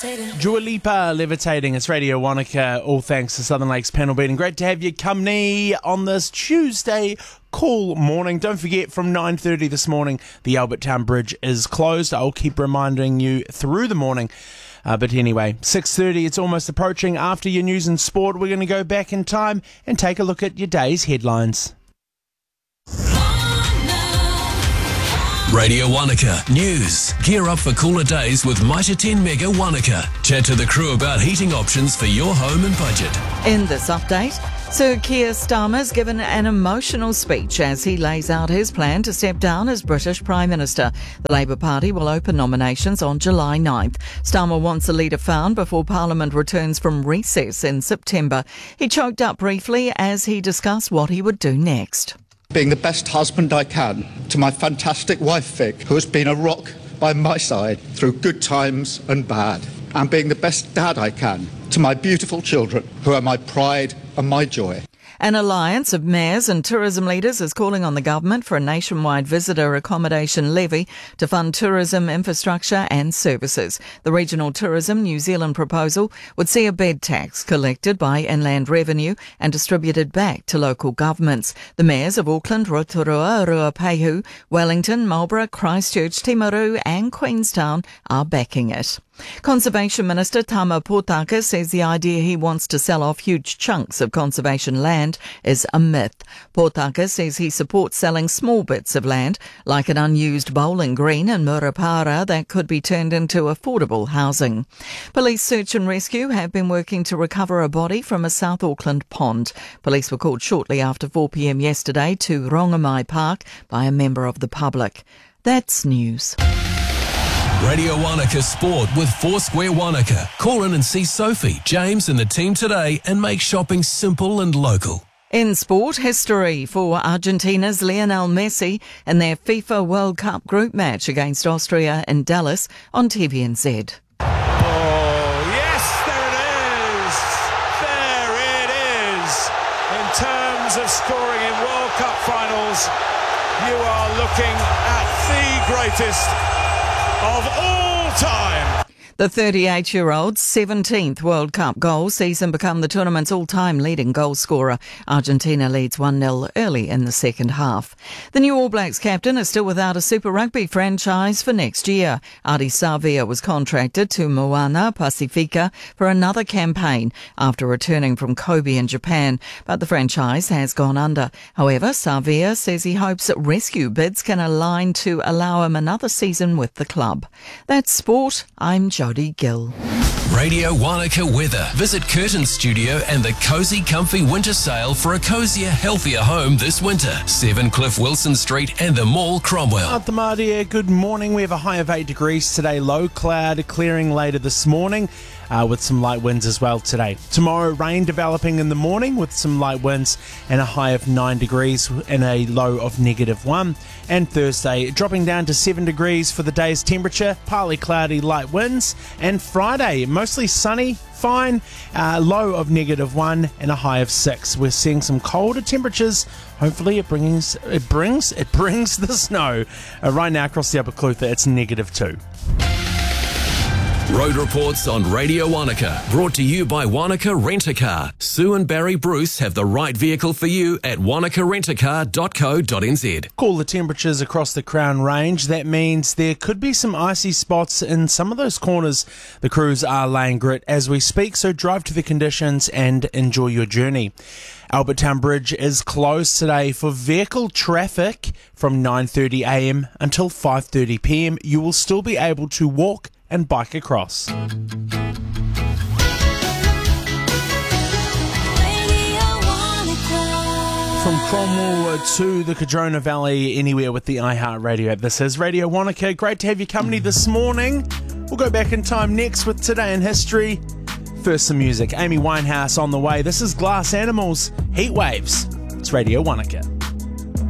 Dua Lipa, Levitating. It's Radio Wanaka, all thanks to Southern Lakes Panel Beating. Great to have your company on this Tuesday cool morning. Don't forget, from 9:30 this morning, the Albert Town Bridge is closed. I'll keep reminding you through the morning. But anyway, 6:30, it's almost approaching. After your news and sport, we're going to go back in time and take a look at your day's headlines. Radio Wanaka News. Gear up for cooler days with Mitre 10 Mega Wanaka. Chat to the crew about heating options for your home and budget. In this update, Sir Keir Starmer's given an emotional speech as he lays out his plan to step down as British Prime Minister. The Labour Party will open nominations on July 9th. Starmer wants a leader found before Parliament returns from recess in September. He choked up briefly as he discussed what he would do next. Being the best husband I can to my fantastic wife Vic, who has been a rock by my side through good times and bad. And being the best dad I can to my beautiful children, who are my pride and my joy. An alliance of mayors and tourism leaders is calling on the government for a nationwide visitor accommodation levy to fund tourism infrastructure and services. The Regional Tourism New Zealand proposal would see a bed tax collected by Inland Revenue and distributed back to local governments. The mayors of Auckland, Rotorua, Ruapehu, Wellington, Marlborough, Christchurch, Timaru and Queenstown are backing it. Conservation Minister Tama Potaka says the idea he wants to sell off huge chunks of conservation land is a myth. Potaka says he supports selling small bits of land, like an unused bowling green in Murupara that could be turned into affordable housing. Police search and rescue have been working to recover a body from a South Auckland pond. Police were called shortly after 4 p.m. yesterday to Rongamai Park by a member of the public. That's news. Radio Wanaka Sport with Foursquare Wanaka. Call in and see Sophie, James and the team today and make shopping simple and local. In sport history for Argentina's Lionel Messi in their FIFA World Cup group match against Austria in Dallas on TVNZ. Oh, yes, there it is. In terms of scoring in World Cup finals, you are looking at the greatest of all time. The 38-year-old's 17th World Cup goal sees him become the tournament's all-time leading goal scorer. Argentina leads 1-0 early in the second half. The new All Blacks captain is still without a Super Rugby franchise for next year. Ardie Savea was contracted to Moana Pacifica for another campaign after returning from Kobe in Japan, but the franchise has gone under. However, Savea says he hopes that rescue bids can align to allow him another season with the club. That's sport. I'm Jodie Gill. Radio Wanaka weather. Visit Curtin Studio and the Cozy Comfy Winter Sale for a cozier, healthier home this winter. 7 Cliff Wilson Street and the Mall, Cromwell. Atamadia, good morning. We have a high of 8 degrees today. Low cloud clearing later this morning. With some light winds as well today. Tomorrow, rain developing in the morning with some light winds and a high of 9 degrees and a low of -1. And Thursday, dropping down to 7 degrees for the day's temperature, partly cloudy, light winds. And Friday, mostly sunny, fine, low of -1 and a high of 6. We're seeing some colder temperatures. Hopefully it brings the snow. Right now across the Upper Clutha, it's -2. Road reports on Radio Wanaka, brought to you by Wanaka Rent-A-Car. Sue and Barry Bruce have the right vehicle for you at wanakarentacar.co.nz. Cooler temperatures across the Crown Range. That means there could be some icy spots in some of those corners. The crews are laying grit as we speak, so drive to the conditions and enjoy your journey. Albert Town Bridge is closed today for vehicle traffic from 9:30 a.m. until 5:30 p.m. You will still be able to walk and bike across. From Cromwell to the Cardrona Valley, anywhere with the iHeartRadio app. This is Radio Wanaka. Great to have your company this morning. We'll go back in time next with Today in History. First, some music. Amy Winehouse on the way. This is Glass Animals, Heat Waves. It's Radio Wanaka.